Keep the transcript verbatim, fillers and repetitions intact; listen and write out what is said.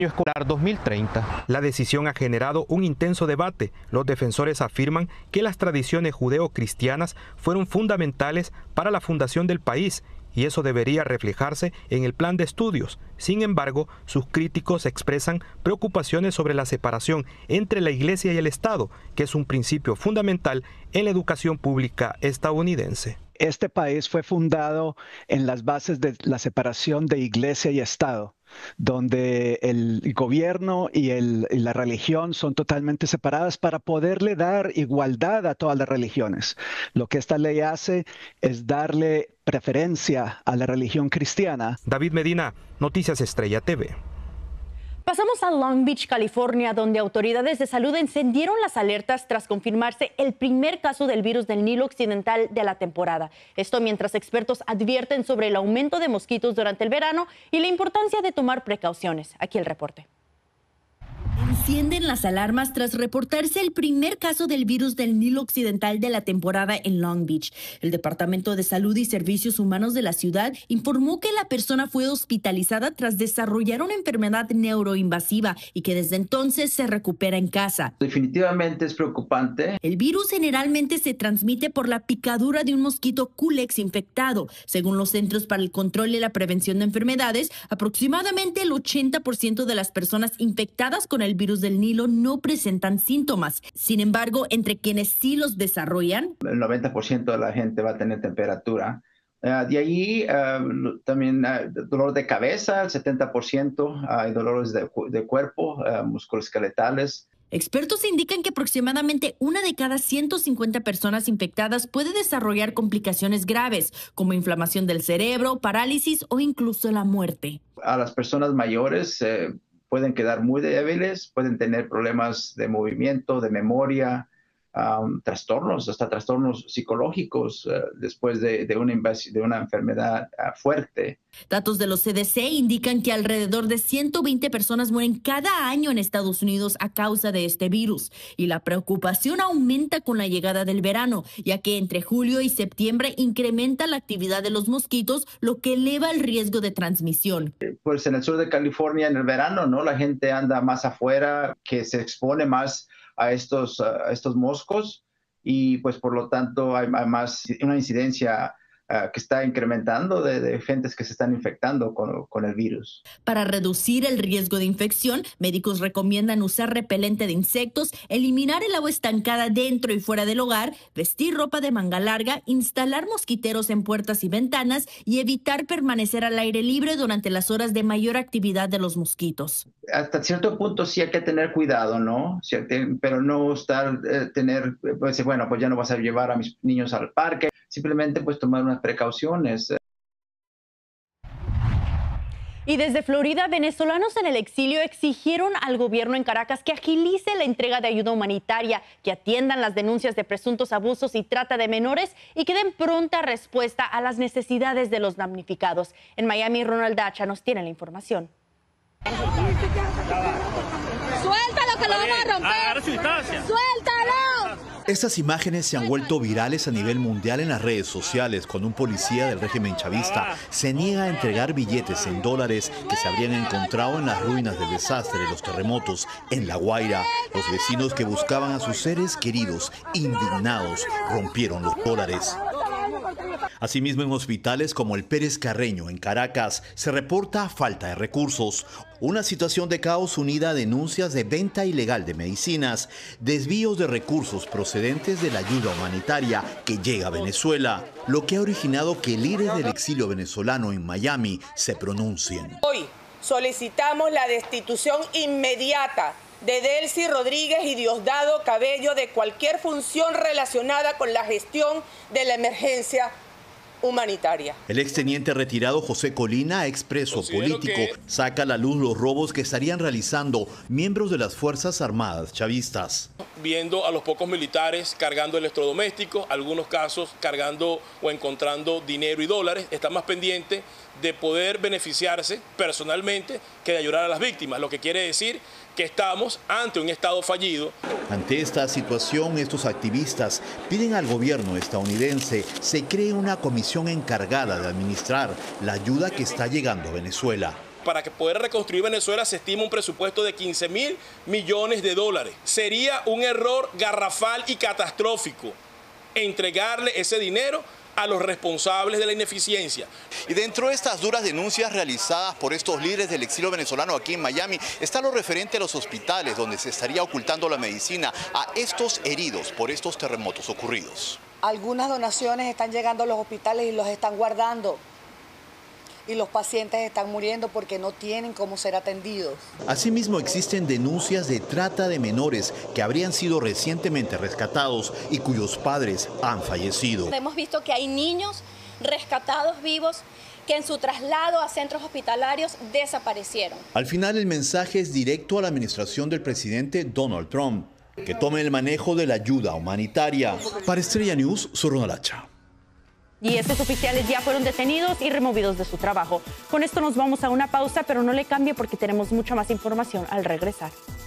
escolar dos mil treinta. La decisión ha generado un intenso debate. Los defensores afirman que las tradiciones judeo-cristianas fueron fundamentales para la fundación del país y eso debería reflejarse en el plan de estudios. Sin embargo, sus críticos expresan preocupaciones sobre la separación entre la Iglesia y el Estado, que es un principio fundamental en la educación pública estadounidense. Este país fue fundado en las bases de la separación de Iglesia y Estado, donde el gobierno y, el, y la religión son totalmente separadas para poderle dar igualdad a todas las religiones. Lo que esta ley hace es darle preferencia a la religión cristiana. David Medina, Noticias Estrella T V. Pasamos a Long Beach, California, donde autoridades de salud encendieron las alertas tras confirmarse el primer caso del virus del Nilo Occidental de la temporada. Esto mientras expertos advierten sobre el aumento de mosquitos durante el verano y la importancia de tomar precauciones. Aquí el reporte. Encienden las alarmas tras reportarse el primer caso del virus del Nilo Occidental de la temporada en Long Beach. El Departamento de Salud y Servicios Humanos de la ciudad informó que la persona fue hospitalizada tras desarrollar una enfermedad neuroinvasiva y que desde entonces se recupera en casa. Definitivamente es preocupante. El virus generalmente se transmite por la picadura de un mosquito Culex infectado. Según los Centros para el Control y la Prevención de Enfermedades, aproximadamente el ochenta por ciento de las personas infectadas con el virus del Nilo no presentan síntomas. Sin embargo, entre quienes sí los desarrollan, el noventa por ciento de la gente va a tener temperatura. Uh, de ahí uh, también uh, dolor de cabeza, el setenta por ciento, hay uh, dolores de, de cuerpo, uh, musculoesqueletales. Expertos indican que aproximadamente una de cada ciento cincuenta personas infectadas puede desarrollar complicaciones graves, como inflamación del cerebro, parálisis o incluso la muerte. A las personas mayores eh, pueden quedar muy débiles, pueden tener problemas de movimiento, de memoria, um, trastornos, hasta trastornos psicológicos uh, después de, de, una de una enfermedad uh, fuerte. Datos de los C D C indican que alrededor de ciento veinte personas mueren cada año en Estados Unidos a causa de este virus. Y la preocupación aumenta con la llegada del verano, ya que entre julio y septiembre incrementa la actividad de los mosquitos, lo que eleva el riesgo de transmisión. Pues en el sur de California en el verano, ¿no? La gente anda más afuera, que se expone más a estos, a estos moscos y pues por lo tanto hay, hay más una incidencia Uh, que está incrementando de, de gentes que se están infectando con, con el virus. Para reducir el riesgo de infección, médicos recomiendan usar repelente de insectos, eliminar el agua estancada dentro y fuera del hogar, vestir ropa de manga larga, instalar mosquiteros en puertas y ventanas y evitar permanecer al aire libre durante las horas de mayor actividad de los mosquitos. Hasta cierto punto sí hay que tener cuidado, ¿no? Pero no estar, eh, tener, pues bueno, pues ya no vas a llevar a mis niños al parque. Simplemente pues tomar unas precauciones. Y desde Florida, venezolanos en el exilio exigieron al gobierno en Caracas que agilice la entrega de ayuda humanitaria, que atiendan las denuncias de presuntos abusos y trata de menores y que den pronta respuesta a las necesidades de los damnificados. En Miami, Ronald Dacha nos tiene la información. ¡Suéltalo que lo vamos a romper! ¡Suéltalo! Estas imágenes se han vuelto virales a nivel mundial en las redes sociales cuando un policía del régimen chavista se niega a entregar billetes en dólares que se habrían encontrado en las ruinas del desastre de los terremotos en La Guaira. Los vecinos que buscaban a sus seres queridos, indignados, rompieron los dólares. Asimismo, en hospitales como el Pérez Carreño, en Caracas, se reporta falta de recursos. Una situación de caos unida a denuncias de venta ilegal de medicinas, desvíos de recursos procedentes de la ayuda humanitaria que llega a Venezuela, lo que ha originado que líderes del exilio venezolano en Miami se pronuncien. Hoy solicitamos la destitución inmediata de Delcy Rodríguez y Diosdado Cabello de cualquier función relacionada con la gestión de la emergencia humanitaria. El exteniente retirado José Colina, expreso Considero político, que... saca a la luz los robos que estarían realizando miembros de las Fuerzas Armadas chavistas. Viendo a los pocos militares cargando electrodomésticos, algunos casos cargando o encontrando dinero y dólares, está más pendiente de poder beneficiarse personalmente que de ayudar a las víctimas, lo que quiere decir que estamos ante un Estado fallido. Ante esta situación, estos activistas piden al gobierno estadounidense se cree una comisión encargada de administrar la ayuda que está llegando a Venezuela. para que poder reconstruir Venezuela se estima un presupuesto de quince mil millones de dólares. Sería un error garrafal y catastrófico entregarle ese dinero a los responsables de la ineficiencia. Y dentro de estas duras denuncias realizadas por estos líderes del exilio venezolano aquí en Miami está lo referente a los hospitales donde se estaría ocultando la medicina a estos heridos por estos terremotos ocurridos. Algunas donaciones están llegando a los hospitales y los están guardando. Y los pacientes están muriendo porque no tienen cómo ser atendidos. Asimismo, existen denuncias de trata de menores que habrían sido recientemente rescatados y cuyos padres han fallecido. Hemos visto que hay niños rescatados vivos que en su traslado a centros hospitalarios desaparecieron. Al final, el mensaje es directo a la administración del presidente Donald Trump, que tome el manejo de la ayuda humanitaria. Para Estrella News, soy Ronald Hacha. Y estos oficiales ya fueron detenidos y removidos de su trabajo. Con esto nos vamos a una pausa, pero no le cambie porque tenemos mucha más información al regresar.